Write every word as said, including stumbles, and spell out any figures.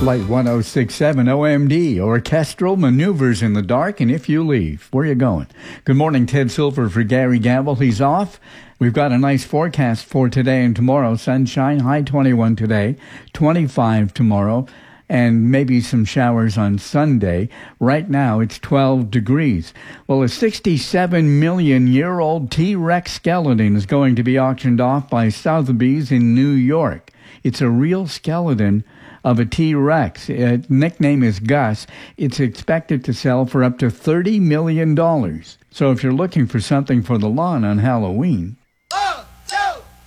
Flight one oh six seven O M D, Orchestral Maneuvers in the Dark, and If You Leave. Where you going? Good morning, Ted Silver for Gary Gamble. He's off. We've got a nice forecast for today and tomorrow. Sunshine, high twenty-one today, twenty-five tomorrow, and maybe some showers on Sunday. Right now, it's twelve degrees. Well, a sixty-seven million year old T-Rex skeleton is going to be auctioned off by Sotheby's in New York. It's a real skeleton of a T-Rex. Its nickname is Gus. It's expected to sell for up to thirty million dollars. So if you're looking for something for the lawn on Halloween,